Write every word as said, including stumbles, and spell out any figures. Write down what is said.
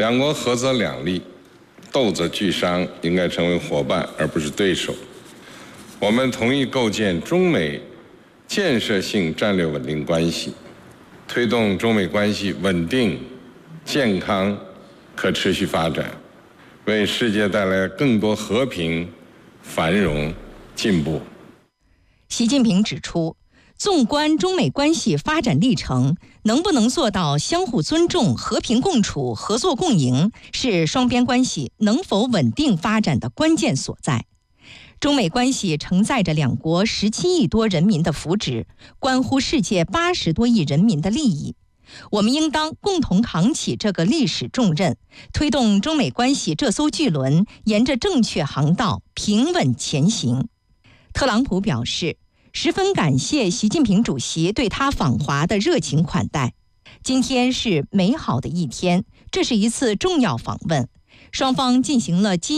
两国合则两利，斗则俱伤，应该成为伙伴而不是对手。我们同意构建中美建设性战略稳定关系，推动中美关系稳定、健康、可持续发展，为世界带来更多和平、繁荣、进步。 习近平指出，纵观中美关系发展历程，能不能做到相互尊重、和平共处、合作共赢，是双边关系能否稳定发展的关键所在。中美关系承载着两国十七亿多人民的福祉，关乎世界八十多亿人民的利益。我们应当共同扛起这个历史重任，推动中美关系这艘巨轮沿着正确航道平稳前行。特朗普表示，十分感谢习近平主席对他访华的热情款待。今天是美好的一天，这是一次重要访问，双方进行了积